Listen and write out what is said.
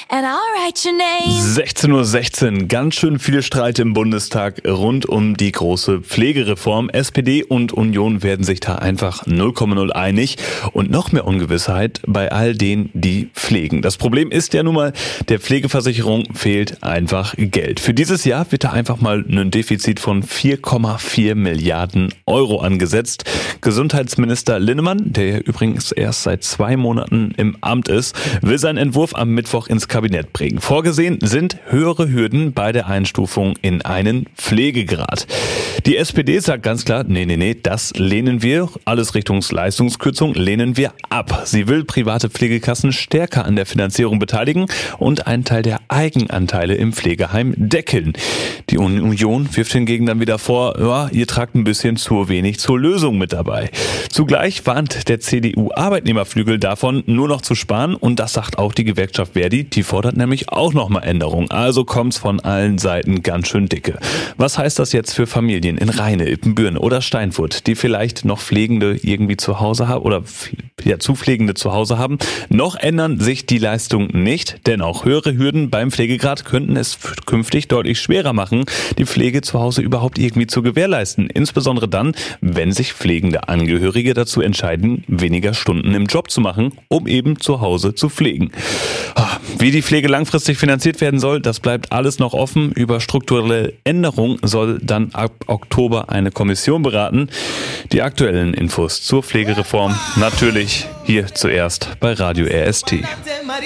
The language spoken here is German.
and I'll write your name. 16:16 Uhr, ganz schön viel Streit im Bundestag rund um die große Pflegereform. SPD und Union werden sich da einfach 0,0 einig und noch mehr Ungewissheit bei all denen, die pflegen. Das Problem ist ja nun mal, der Pflegeversicherung fehlt einfach Geld. Für dieses Jahr wird da einfach mal ein Defizit von 4,4 Milliarden Euro angesetzt. Gesundheitsminister Linnemann, der ja übrigens erst seit 2 Monaten im Amt ist, will seinen Entwurf am Mittwoch ins Kabinett bringen. Vorgesehen sind höhere Hürden bei der Einstufung in einen Pflegegrad. Die SPD sagt ganz klar, nee, das lehnen wir. Alles Richtung Leistungskürzung lehnen wir ab. Sie will private Pflegekassen stärker an der Finanzierung beteiligen und einen Teil der Eigenanteile im Pflegeheim deckeln. Die Union wirft hingegen dann wieder vor, ja, ihr tragt ein bisschen zu wenig zur Lösung mit dabei. Zugleich warnt der CDU-Arbeitnehmerflügel davon, nur noch zu sparen, und das sagt auch die Gewerkschaft Verdi. Die fordert nämlich auch nochmal Änderungen. Also kommt's von allen Seiten ganz schön dicke. Was heißt das jetzt für Familien in Rheine, Ippenbüren oder Steinfurt, die vielleicht noch Pflegende irgendwie zu Hause haben oder zu Pflegende zu Hause haben? Noch ändern sich die Leistungen nicht, denn auch höhere Hürden beim Pflegegrad könnten es künftig deutlich schwerer machen, die Pflege zu Hause überhaupt irgendwie zu gewährleisten. Insbesondere dann, wenn sich pflegende Angehörige dazu entscheiden, weniger Stunden im Job zu machen, um eben zu Hause zu pflegen. Wie die Pflege langfristig finanziert werden soll, das bleibt alles noch offen. Über strukturelle Änderungen soll dann ab Oktober eine Kommission beraten. Die aktuellen Infos zur Pflegereform natürlich hier zuerst bei Radio RST.